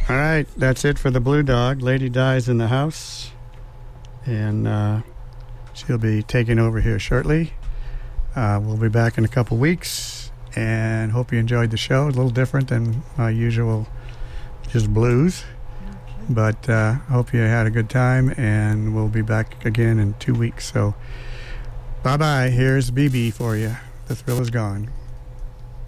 All right, that's it for the Blue Dog. Lady Di's in the house, and she'll be taking over here shortly. We'll be back in a couple weeks, and hope you enjoyed the show. A little different than my usual just blues, but hope you had a good time, and we'll be back again in 2 weeks. So bye-bye. Here's BB for you. The Thrill Is Gone.